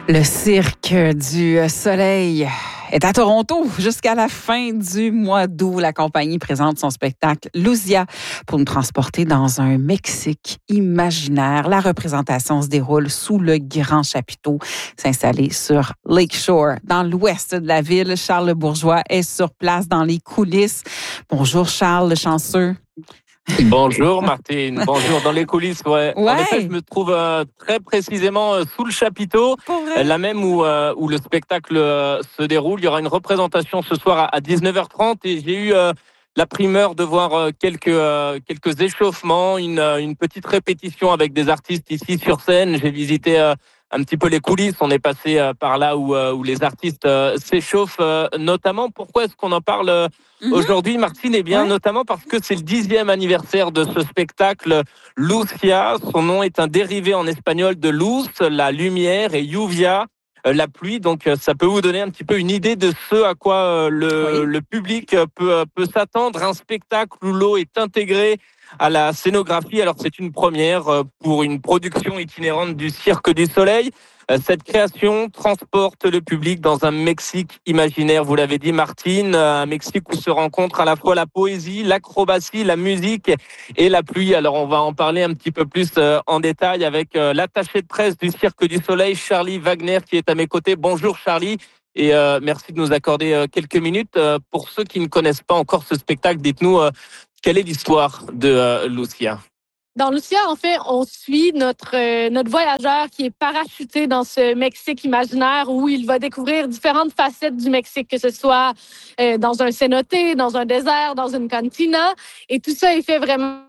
Le Cirque du Soleil est à Toronto jusqu'à la fin du mois d'août. La compagnie présente son spectacle Lucia pour nous transporter dans un Mexique imaginaire. La représentation se déroule sous le grand chapiteau s'installer sur Lakeshore, dans l'ouest de la ville. Charles Bourgeois est sur place dans les coulisses. Bonjour Charles, le chanceux. Bonjour Martine, bonjour dans les coulisses. Ouais. En effet, je me trouve très précisément sous le chapiteau, là même où le spectacle se déroule. Il y aura une représentation ce soir à 19h30 et j'ai eu la primeur de voir quelques échauffements, une petite répétition avec des artistes ici sur scène. J'ai visité un petit peu les coulisses. On est passé par là où les artistes s'échauffent notamment. Pourquoi est-ce qu'on en parle aujourd'hui, Martine? Eh bien, notamment parce que c'est le 10e anniversaire de ce spectacle Lucia. Son nom est un dérivé en espagnol de luz, la lumière, et lluvia, la pluie. Donc, ça peut vous donner un petit peu une idée de ce à quoi le public peut s'attendre. Un spectacle où l'eau est intégrée à la scénographie. Alors, c'est une première pour une production itinérante du Cirque du Soleil. Cette création transporte le public dans un Mexique imaginaire, vous l'avez dit Martine, un Mexique où se rencontrent à la fois la poésie, l'acrobatie, la musique et la pluie. Alors on va en parler un petit peu plus en détail avec l'attaché de presse du Cirque du Soleil, Charlie Wagner, qui est à mes côtés. Bonjour Charlie. Et merci de nous accorder quelques minutes. Pour ceux qui ne connaissent pas encore ce spectacle, dites-nous quelle est l'histoire de Lucia? Dans Lucia, en fait, on suit notre voyageur qui est parachuté dans ce Mexique imaginaire où il va découvrir différentes facettes du Mexique, que ce soit dans un cénote, dans un désert, dans une cantina. Et tout ça est fait vraiment...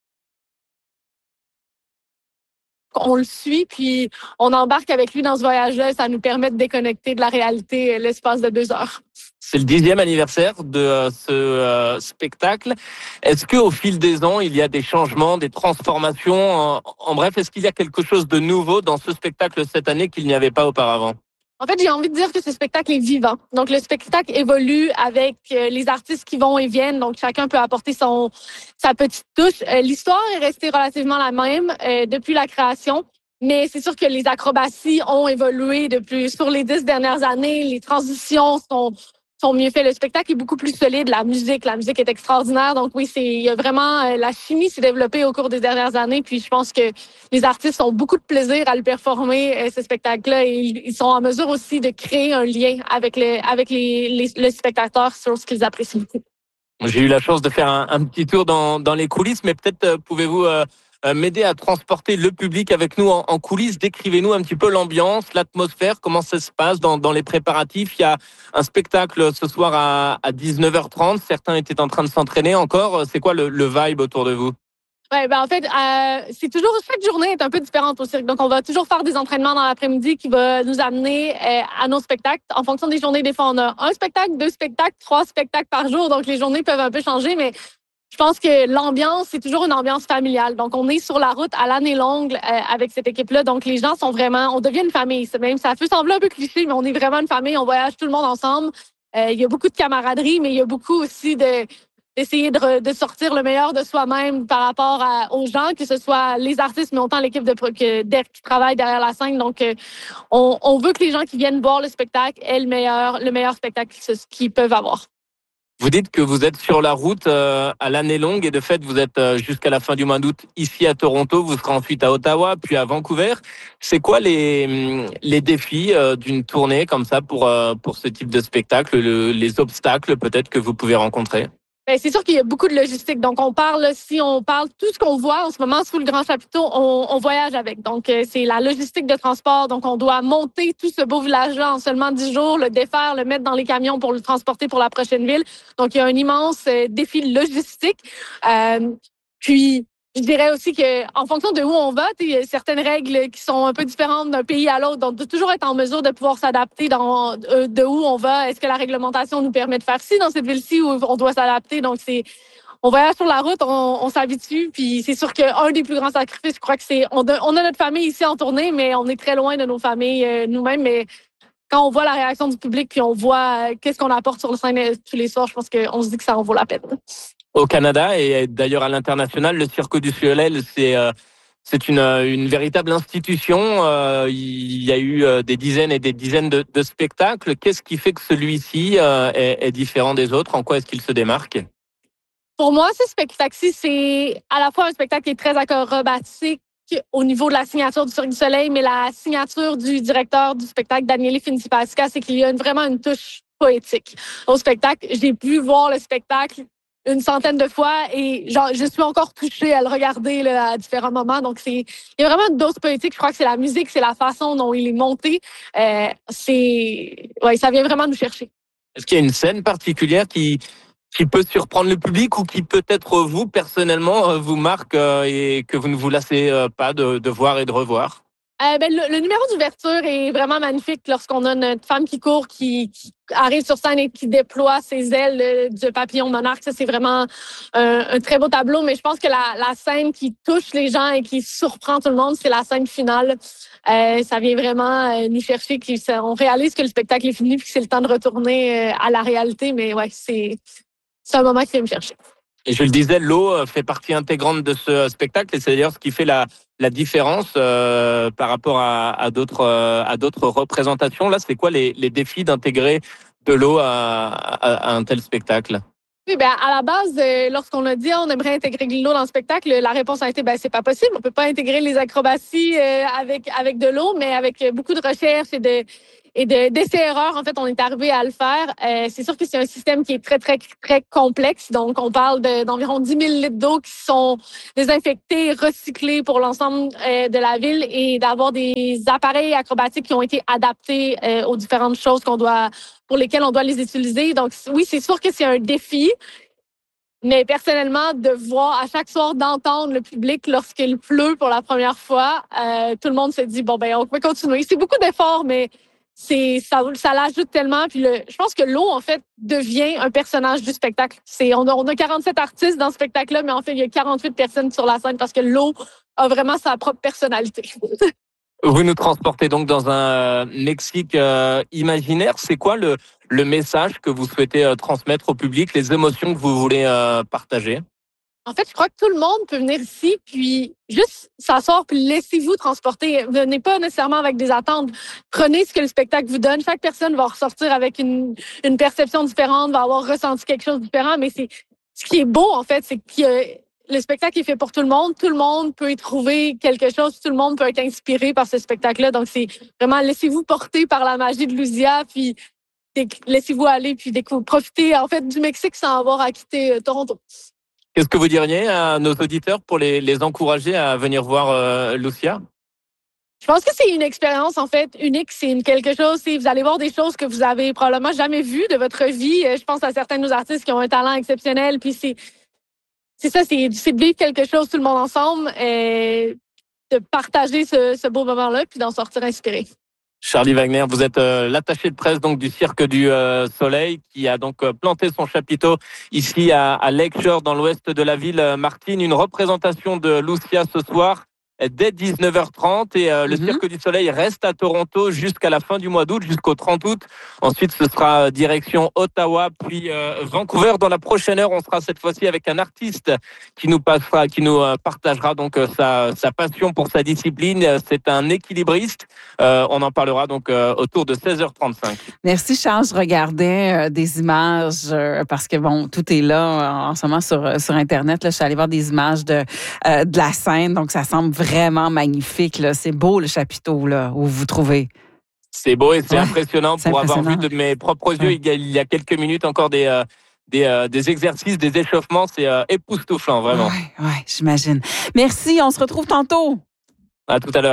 On le suit, puis on embarque avec lui dans ce voyage-là. Ça nous permet de déconnecter de la réalité l'espace de 2 heures. C'est le 10e anniversaire de ce spectacle. Est-ce qu'au fil des ans, il y a des changements, des transformations? En bref, est-ce qu'il y a quelque chose de nouveau dans ce spectacle cette année qu'il n'y avait pas auparavant? En fait, j'ai envie de dire que ce spectacle est vivant. Donc, le spectacle évolue avec les artistes qui vont et viennent. Donc, chacun peut apporter sa petite touche. L'histoire est restée relativement la même depuis la création. Mais c'est sûr que les acrobaties ont évolué sur les 10 dernières années. Les transitions sont mieux faites. Le spectacle est beaucoup plus solide. La musique est extraordinaire. Donc oui, il y a vraiment la chimie s'est développée au cours des dernières années. Puis je pense que les artistes ont beaucoup de plaisir à le performer, ce spectacle-là. Et ils sont en mesure aussi de créer un lien avec le spectateur sur ce qu'ils apprécient. J'ai eu la chance de faire un petit tour dans les coulisses, mais peut-être pouvez-vous m'aider à transporter le public avec nous en coulisses. Décrivez-nous un petit peu l'ambiance, l'atmosphère, comment ça se passe dans les préparatifs. Il y a un spectacle ce soir à 19h30. Certains étaient en train de s'entraîner encore. C'est quoi le vibe autour de vous? Ouais, en fait, c'est toujours chaque journée est un peu différente au cirque. Donc, on va toujours faire des entraînements dans l'après-midi qui va nous amener à nos spectacles. En fonction des journées, des fois, on a 1 spectacle, 2 spectacles, 3 spectacles par jour. Donc, les journées peuvent un peu changer, mais je pense que l'ambiance, c'est toujours une ambiance familiale. Donc, on est sur la route à l'année longue avec cette équipe-là. Donc, les gens sont vraiment... On devient une famille. Même, ça peut sembler un peu cliché, mais on est vraiment une famille. On voyage tout le monde ensemble. Il y a beaucoup de camaraderie, mais il y a beaucoup aussi d'essayer de sortir le meilleur de soi-même par rapport aux gens, que ce soit les artistes, mais autant l'équipe qui travaille derrière la scène. Donc, on veut que les gens qui viennent voir le spectacle aient le meilleur spectacle qu'ils peuvent avoir. Vous dites que vous êtes sur la route à l'année longue et de fait, vous êtes jusqu'à la fin du mois d'août ici à Toronto. Vous serez ensuite à Ottawa, puis à Vancouver. C'est quoi les défis d'une tournée comme ça pour ce type de spectacle, les obstacles peut-être que vous pouvez rencontrer? C'est sûr qu'il y a beaucoup de logistique. Donc, si on parle tout ce qu'on voit en ce moment sous le grand chapiteau, on voyage avec. Donc, c'est la logistique de transport. Donc, on doit monter tout ce beau village-là en seulement 10 jours, le défaire, le mettre dans les camions pour le transporter pour la prochaine ville. Donc, il y a un immense défi logistique. Puis, je dirais aussi qu'en fonction de où on va, il y a certaines règles qui sont un peu différentes d'un pays à l'autre. Donc, de toujours être en mesure de pouvoir s'adapter de où on va. Est-ce que la réglementation nous permet de faire ci dans cette ville-ci où on doit s'adapter? Donc, on voyage sur la route, on s'habitue. Puis, c'est sûr qu'un des plus grands sacrifices, je crois que on a notre famille ici en tournée, mais on est très loin de nos familles nous-mêmes. Mais quand on voit la réaction du public, puis on voit qu'est-ce qu'on apporte sur le scène tous les soirs, je pense qu'on se dit que ça en vaut la peine. Au Canada et d'ailleurs à l'international, le Cirque du Soleil, c'est C'est une véritable institution. Il y a eu des dizaines et des dizaines de spectacles. Qu'est-ce qui fait que celui-ci est différent des autres? En quoi est-ce qu'il se démarque? Pour moi, ce spectacle-ci, c'est à la fois un spectacle qui est très acrobatique au niveau de la signature du Cirque du Soleil, mais la signature du directeur du spectacle, Daniele Finzi-Pasca, c'est qu'il y a vraiment une touche poétique au spectacle. J'ai pu voir le spectacle une centaine de fois et je suis encore touchée à le regarder là, à différents moments. Donc, il y a vraiment une dose poétique. Je crois que c'est la musique, c'est la façon dont il est monté. Ça vient vraiment nous chercher. Est-ce qu'il y a une scène particulière qui peut surprendre le public ou qui peut-être vous, personnellement, vous marque et que vous ne vous lassez pas de voir et de revoir? Le numéro d'ouverture est vraiment magnifique lorsqu'on a notre femme qui court, qui arrive sur scène et qui déploie ses ailes du papillon monarque. Ça, c'est vraiment un très beau tableau. Mais je pense que la scène qui touche les gens et qui surprend tout le monde, c'est la scène finale. Ça vient vraiment nous chercher. On réalise que le spectacle est fini puis que c'est le temps de retourner à la réalité. Mais ouais, c'est un moment qui vient me chercher. Et je le disais, l'eau fait partie intégrante de ce spectacle et c'est d'ailleurs ce qui fait la différence par rapport à d'autres représentations. Là, c'est quoi les défis d'intégrer de l'eau à un tel spectacle? Oui, à la base, lorsqu'on a dit on aimerait intégrer de l'eau dans le spectacle, la réponse a été c'est pas possible. On peut pas intégrer les acrobaties avec de l'eau, mais avec beaucoup de recherche et d'essais-erreurs, en fait, on est arrivé à le faire. C'est sûr que c'est un système qui est très, très, très complexe. Donc, on parle d'environ 10 000 litres d'eau qui sont désinfectés, recyclés pour l'ensemble de la ville et d'avoir des appareils acrobatiques qui ont été adaptés aux différentes choses pour lesquelles on doit les utiliser. Donc, oui, c'est sûr que c'est un défi. Mais personnellement, de voir à chaque soir, d'entendre le public lorsqu'il pleut pour la première fois, tout le monde se dit, on peut continuer. C'est beaucoup d'efforts, mais ça l'ajoute tellement. Puis je pense que l'eau, en fait, devient un personnage du spectacle. On a 47 artistes dans ce spectacle-là, mais en fait, il y a 48 personnes sur la scène parce que l'eau a vraiment sa propre personnalité. Vous nous transportez donc dans un Mexique imaginaire. C'est quoi le message que vous souhaitez transmettre au public, les émotions que vous voulez partager? En fait, je crois que tout le monde peut venir ici, puis juste s'asseoir, puis laissez-vous transporter. Venez pas nécessairement avec des attentes. Prenez ce que le spectacle vous donne. Chaque personne va ressortir avec une perception différente, va avoir ressenti quelque chose de différent. Mais ce qui est beau, en fait, c'est que le spectacle est fait pour tout le monde. Tout le monde peut y trouver quelque chose. Tout le monde peut être inspiré par ce spectacle-là. Donc, c'est vraiment laissez-vous porter par la magie de Luzia, puis laissez-vous aller, puis profiter, en fait, du Mexique sans avoir à quitter Toronto. Qu'est-ce que vous diriez à nos auditeurs pour les encourager à venir voir Luzia? Je pense que c'est une expérience, en fait, unique. C'est quelque chose, vous allez voir des choses que vous avez probablement jamais vues de votre vie. Je pense à certains de nos artistes qui ont un talent exceptionnel. Puis c'est de vivre quelque chose tout le monde ensemble et de partager ce beau moment-là puis d'en sortir inspiré. Charlie Wagner, vous êtes l'attaché de presse donc du Cirque du Soleil qui a donc planté son chapiteau ici à Lakeshore dans l'ouest de la ville. Martine, une représentation de Luzia ce soir dès 19h30 et le Cirque du Soleil reste à Toronto jusqu'à la fin du mois d'août, jusqu'au 30 août. Ensuite, ce sera direction Ottawa, puis Vancouver. Dans la prochaine heure, on sera cette fois-ci avec un artiste qui nous partagera donc sa passion pour sa discipline. C'est un équilibriste. On en parlera donc autour de 16h35. Merci Charles. Je regardais des images parce que tout est là en ce moment sur Internet. Là, je suis allée voir des images de la scène, donc ça semble vraiment magnifique. Là. C'est beau le chapiteau là, où vous vous trouvez. C'est beau et c'est impressionnant pour avoir vu de mes propres yeux il y a quelques minutes encore des exercices, des échauffements. C'est époustouflant, vraiment. Oui, j'imagine. Merci, on se retrouve tantôt. À tout à l'heure.